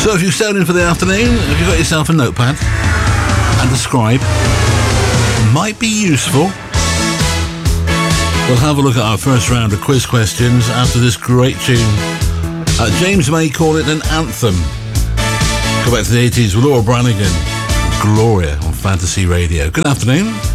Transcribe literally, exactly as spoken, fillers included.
So if you're settled in for the afternoon, have you got yourself a notepad and a scribe? Might be useful. We'll have a look at our first round of quiz questions after this great tune. Uh, James may call it an anthem. Go back to the eighties with Laura Branigan, Gloria on Fantasy Radio. Good afternoon.